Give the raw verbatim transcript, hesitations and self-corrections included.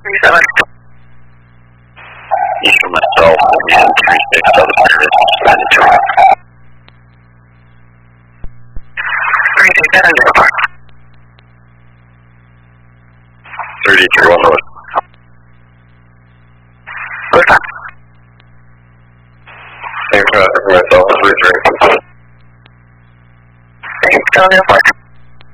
seven. East from myself, and three six seven service, ninety-two. three six seven zero four. thirty-three one north. What's up? Same traffic for myself, three three. Same, seven zero four.